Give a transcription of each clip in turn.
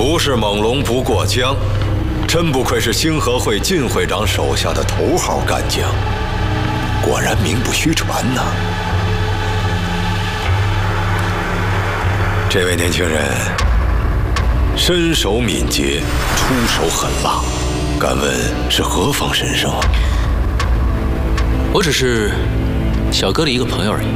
不是猛龙不过江，真不愧是星河会靳会长手下的头号干将，果然名不虚传呐。这位年轻人身手敏捷，出手狠辣，敢问是何方神圣啊？ 我只是小哥的一个朋友而已。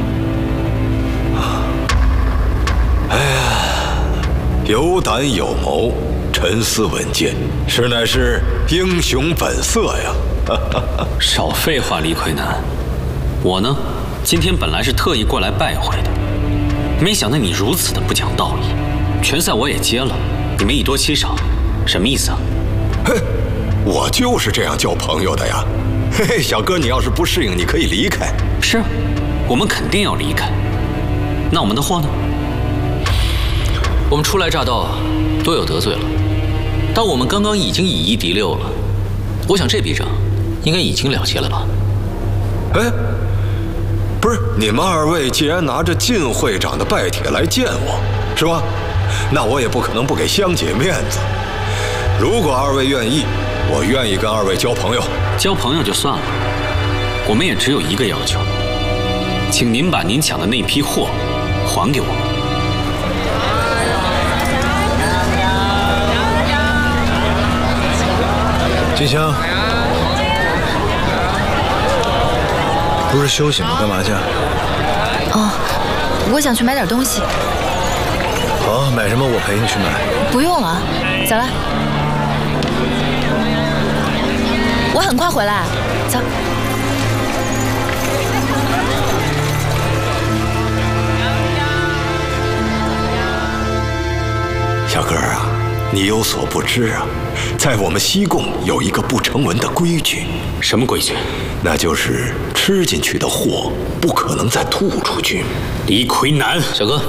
哎呀，有胆有谋，沉思稳健，实乃是英雄本色呀！ 少废话，李逵南。我呢，今天本来是特意过来拜会的，没想到你如此的不讲道义。拳赛我也接了，你们以多欺少，什么意思啊？ 嘿，我就是这样交朋友的呀。嘿嘿，小哥，你要是不适应，你可以离开。 是，我们肯定要离开。那我们的货呢？我们初来乍到，多有得罪了。但我们刚刚已经以一敌六了，我想这笔账应该已经了结了吧？ 哎，不是，你们二位既然拿着靳会长的拜帖来见我，是吧？那我也不可能不给香姐面子。如果二位愿意，我愿意跟二位交朋友。 交朋友就算了，我们也只有一个要求，请您把您抢的那批货还给我们。 金香，不是休息吗？干嘛去？ 哦，我想去买点东西。 好，买什么我陪你去买。 不用了，走了。我很快回来，走。 小哥啊，你有所不知啊，在我们西贡有一个不成文的规矩。 什么规矩？ 那就是吃进去的货不可能再吐出去。 李逵南，小哥，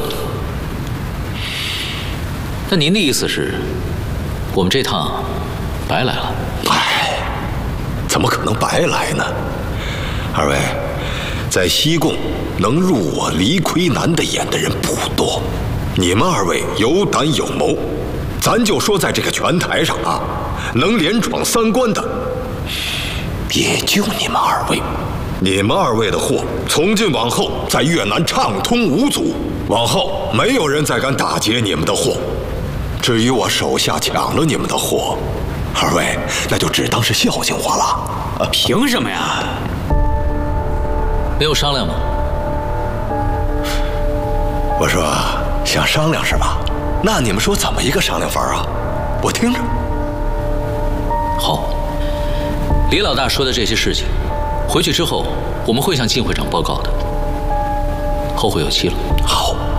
那您的意思是，我们这趟白来了？ 哎，怎么可能白来呢？二位，在西贡能入我李逵南的眼的人不多，你们二位有胆有谋，咱就说在这个拳台上啊，能连闯3关的，也就你们二位。你们二位的货从今往后在越南畅通无阻，往后没有人再敢打劫你们的货。至于我手下抢了你们的货，二位那就只当是孝敬我了。 凭什么呀？没有商量吗？ 我说想商量是吧？那你们说怎么一个商量法啊？我听着。 好，李老大说的这些事情，回去之后我们会向靳会长报告的。后会有期了。 好。